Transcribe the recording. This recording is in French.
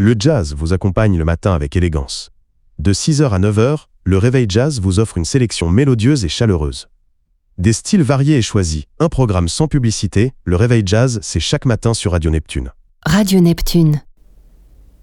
Le jazz vous accompagne le matin avec élégance. De 6h à 9h, le Réveil Jazz vous offre une sélection mélodieuse et chaleureuse. Des styles variés et choisis, un programme sans publicité, le Réveil Jazz, c'est chaque matin sur Radio Neptune. Radio Neptune.